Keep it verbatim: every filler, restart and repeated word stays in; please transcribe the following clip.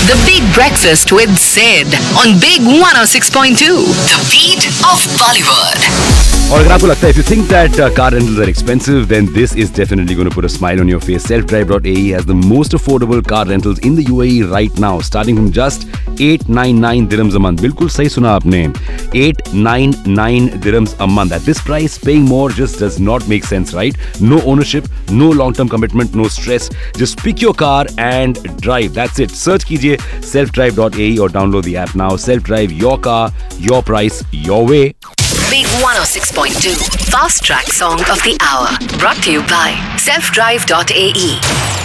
The Big Breakfast with Sid on Big one oh six point two. The beat of Bollywood. और अगर आपको लगता है if you think that uh, car rentals are expensive, then this is definitely going to put a smile on your face. self drive dot a e has the most affordable car rentals in the U A E right now, starting from just eight hundred ninety-nine dirhams a month. बिल्कुल सही सुना आपने, eight hundred ninety-nine dirhams a month. At this price, paying more just does not make sense, right? No ownership, no long-term commitment, no stress. Just pick your car and drive. That's it. Search कीजिए self drive dot a e or download the app now. Self Drive, your car, your price, your way. Big one oh six point two. Fast Track Song of the Hour. Brought to you by self drive dot a e.